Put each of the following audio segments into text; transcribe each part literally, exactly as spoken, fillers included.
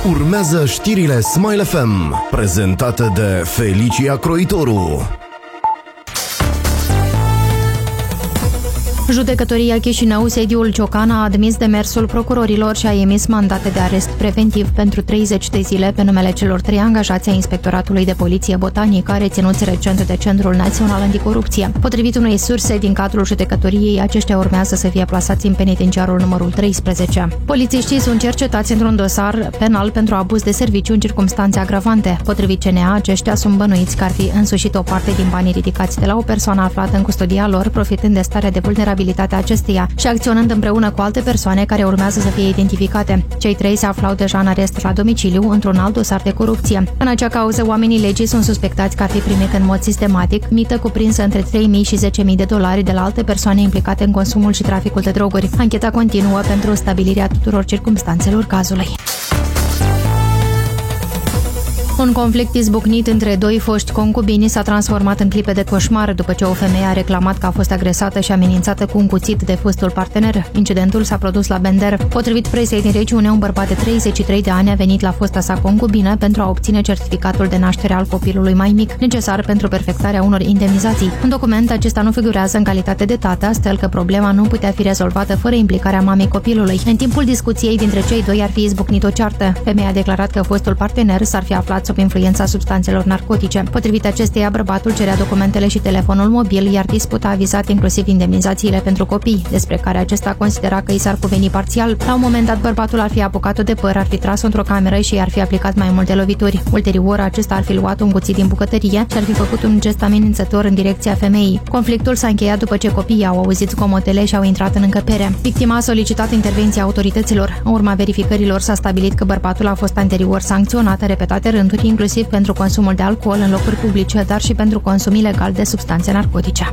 Urmează știrile Smile F M, prezentate de Felicia Croitoru. Judecătoria Chișinău, sediul Ciocan, a admis demersul procurorilor și a emis mandate de arest preventiv pentru treizeci de zile pe numele celor trei angajați ai Inspectoratului de Poliție Botanică, reținuți recent de Centrul Național Anticorupție. Potrivit unei surse din cadrul judecătoriei, aceștia urmează să fie plasați în penitenciarul numărul treisprezece. Polițiștii sunt cercetați într-un dosar penal pentru abuz de serviciu în circumstanțe agravante. Potrivit C N A, aceștia sunt bănuiți că ar fi însușit o parte din banii ridicați de la o persoană aflată în custodia lor, profitând de starea de vulnerabilitate acesteia și acționând împreună cu alte persoane care urmează să fie identificate. Cei trei se aflau deja în arest la domiciliu într-un alt dosar de corupție. În acea cauză, oamenii legii sunt suspectați că ar fi primit în mod sistematic mită cuprinsă între trei mii și zece mii de dolari de la alte persoane implicate în consumul și traficul de droguri. Ancheta continuă pentru stabilirea tuturor circumstanțelor cazului. Un conflict izbucnit între doi foști concubini s-a transformat în clipe de coșmar după ce o femeie a reclamat că a fost agresată și amenințată cu un cuțit de fostul partener. Incidentul s-a produs la Bender. Potrivit presei din regiune, un bărbat de treizeci și trei de ani a venit la fosta sa concubină pentru a obține certificatul de naștere al copilului mai mic, necesar pentru perfectarea unor indemnizații. În document, acesta nu figurează în calitate de tată, astfel că problema nu putea fi rezolvată fără implicarea mamei copilului. În timpul discuției dintre cei doi ar fi izbucnit o ceartă. Femeia a declarat că fostul partener s-ar fi aflat sub influența substanțelor narcotice. Potrivit acesteia, bărbatul cerea documentele și telefonul mobil, iar disputa a vizat inclusiv indemnizațiile pentru copii, despre care acesta considera că i s-ar cuveni parțial. La un moment dat, bărbatul ar fi apucat-o de păr, ar fi tras-o într-o cameră și i-ar fi aplicat mai multe lovituri. Ulterior, acesta ar fi luat un cuțit din bucătărie și ar fi făcut un gest amenințător în direcția femeii. Conflictul s-a încheiat după ce copiii au auzit zgomotele și au intrat în încăpere. Victima a solicitat intervenția autorităților. În urma verificărilor s-a stabilit că bărbatul a fost anterior sancționat în repetate rânduri, inclusiv pentru consumul de alcool în locuri publice, dar și pentru consum ilegal de substanțe narcotice.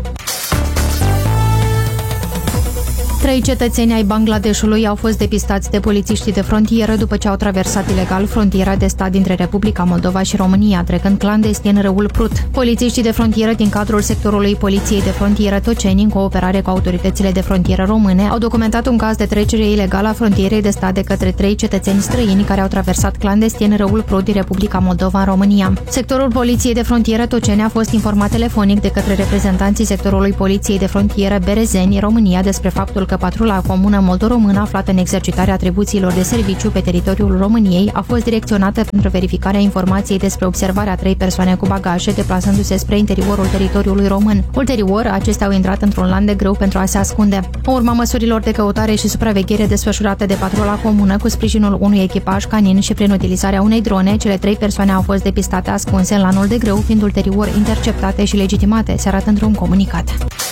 Trei cetățeni ai Bangladeshului au fost depistați de polițiștii de frontieră după ce au traversat ilegal frontiera de stat dintre Republica Moldova și România, trecând clandestin râul Prut. Polițiștii de frontieră din cadrul sectorului Poliției de Frontieră Toceni, în cooperare cu autoritățile de frontieră române, au documentat un caz de trecere ilegală a frontierei de stat de către trei cetățeni străini care au traversat clandestin râul Prut din Republica Moldova în România. Sectorul Poliției de Frontieră Toceni a fost informat telefonic de către reprezentanții sectorului Poliției de Frontieră Berezeni, România, despre faptul că patrula comună moldo-română aflată în exercitarea atribuțiilor de serviciu pe teritoriul României a fost direcționată pentru verificarea informației despre observarea trei persoane cu bagaje deplasându-se spre interiorul teritoriului român. Ulterior, acestea au intrat într-un lan de grâu pentru a se ascunde. În urma măsurilor de căutare și supraveghere desfășurate de patrula comună cu sprijinul unui echipaj canin și prin utilizarea unei drone, cele trei persoane au fost depistate ascunse în lanul de grâu, fiind ulterior interceptate și legitimate, se arată într-un comunicat.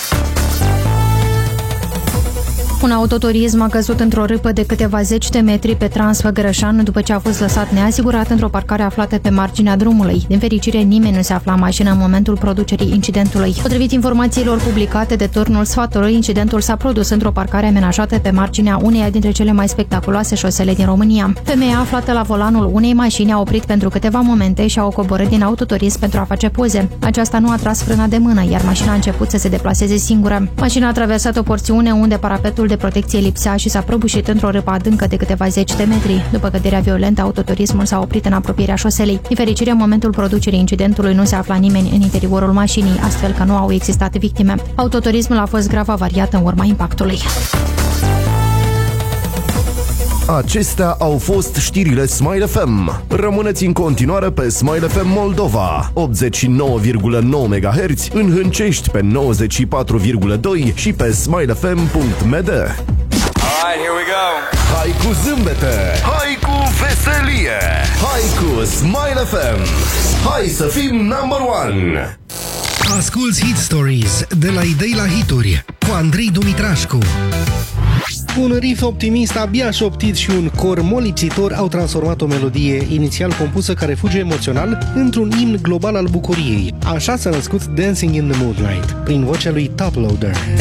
Un autoturism a căzut într-o râpă de câteva zeci de metri pe Transfăgărășan după ce a fost lăsat neasigurat într-o parcare aflată pe marginea drumului. Din fericire, nimeni nu se afla în mașină în momentul producerii incidentului. Potrivit informațiilor publicate de Turnul Sfatului, incidentul s-a produs într-o parcare amenajată pe marginea uneia dintre cele mai spectaculoase șosele din România. Femeia aflată la volanul unei mașini a oprit pentru câteva momente și a coborât din autoturism pentru a face poze. Aceasta nu a tras frâna de mână, iar mașina a început să se deplaseze singură. Mașina a traversat o porțiune unde parapetul de protecție lipsea și s-a prăbușit într-o râpă adâncă de câteva zeci de metri. După căderea violentă, autoturismul s-a oprit în apropierea șoselei. Din fericire, în momentul producerii incidentului nu se afla nimeni în interiorul mașinii, astfel că nu au existat victime. Autoturismul a fost grav avariat în urma impactului. Acestea au fost știrile Smile F M. Rămâneți în continuare pe Smile F M Moldova, optzeci și nouă virgulă nouă megahertz, în Hâncești pe nouăzeci și patru virgulă doi și pe smile f m punct m d. Alright, here we go. Hai cu zâmbete, hai cu veselie, hai cu Smile F M. Hai să fim number one. Asculți Hit Stories de la idei la hituri cu Andrei Dumitrașcu. Un riff optimist, abia șoptit și un cor molipsitor au transformat o melodie inițial compusă ca refugiu emoțional într-un imn global al bucuriei. Așa s-a născut Dancing in the Moonlight, prin vocea lui Top Loader.